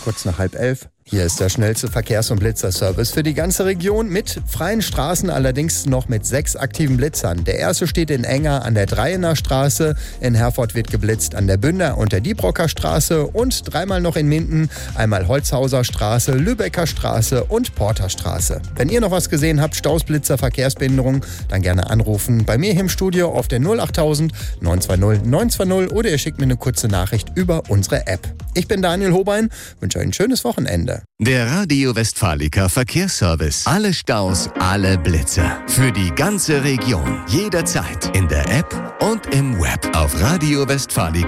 kurz nach 10:30. Hier ist der schnellste Verkehrs- und Blitzerservice für die ganze Region mit freien Straßen, allerdings noch mit 6 aktiven Blitzern. Der erste steht in Enger an der Dreiener Straße, in Herford wird geblitzt an der Bünder und der Diebrocker Straße und dreimal noch in Minden, einmal Holzhauser Straße, Lübecker Straße und Porter Straße. Wenn ihr noch was gesehen habt, Staus, Blitzer, Verkehrsbehinderung, dann gerne anrufen bei mir hier im Studio auf der 08000 920 920 oder ihr schickt mir eine kurze Nachricht über unsere App. Ich bin Daniel Hobein, wünsche euch ein schönes Wochenende. Der Radio Westfalica Verkehrsservice. Alle Staus, alle Blitzer. Für die ganze Region. Jederzeit. In der App und im Web. Auf Radio Westfalica.